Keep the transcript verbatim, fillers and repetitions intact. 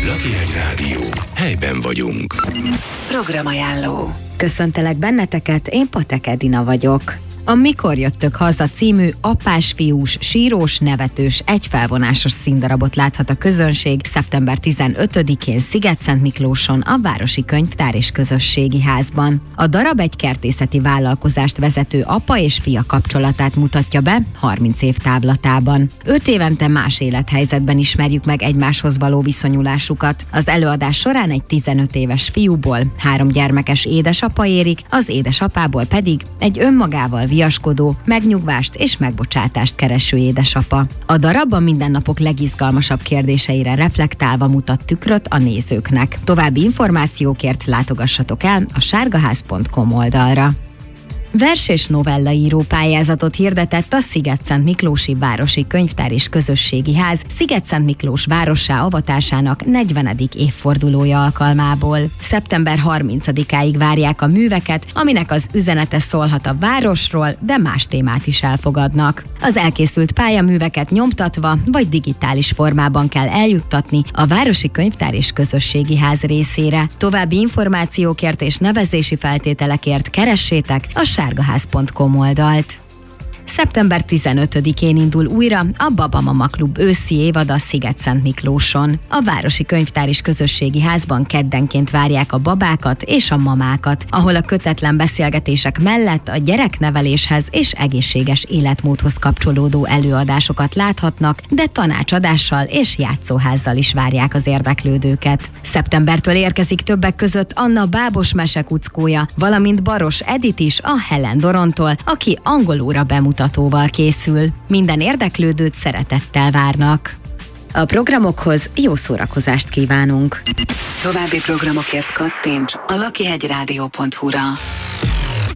Lakihegy Rádió. Helyben vagyunk. Programajánló. Köszöntelek benneteket, én Patek Edina vagyok. A Mikor jöttök haza című apás-fiús, sírós, nevetős, egyfelvonásos színdarabot láthat a közönség szeptember tizenötödikén Szigetszentmiklóson a Városi Könyvtár és Közösségi Házban. A darab egy kertészeti vállalkozást vezető apa és fia kapcsolatát mutatja be harminc év távlatában. Öt évente más élethelyzetben ismerjük meg egymáshoz való viszonyulásukat. Az előadás során egy tizenöt éves fiúból három gyermekes édesapa érik, az édesapából pedig egy önmagával viaskodó, megnyugvást és megbocsátást kereső édesapa. A darab a mindennapok legizgalmasabb kérdéseire reflektálva mutat tükröt a nézőknek. További információkért látogassatok el a sárgaház pont com oldalra. Vers- és novellaíró pályázatot hirdetett a Szigetszentmiklósi Városi Könyvtár és Közösségi Ház Szigetszentmiklós várossá avatásának negyvenedik évfordulója alkalmából. szeptember harmincadikáig várják a műveket, aminek az üzenete szólhat a városról, de más témát is elfogadnak. Az elkészült pályaműveket nyomtatva vagy digitális formában kell eljuttatni a Városi Könyvtár és Közösségi Ház részére. További információkért és nevezési feltételekért keressétek a sárgaház pont com oldalt. szeptember tizenötödikén indul újra a Baba Mama Klub őszi évada Szigetszentmiklóson. A Városi Könyvtár és Közösségi Házban keddenként várják a babákat és a mamákat, ahol a kötetlen beszélgetések mellett a gyerekneveléshez és egészséges életmódhoz kapcsolódó előadásokat láthatnak, de tanácsadással és játszóházzal is várják az érdeklődőket. Szeptembertől érkezik többek között Anna Bábos mesekuckója, valamint Baros Edit is a Helen Dorontól, aki angolóra bemutatóval készül. Minden érdeklődőt szeretettel várnak. A programokhoz jó szórakozást kívánunk! További programokért kattints a lakihegyrádió pont hu-ra.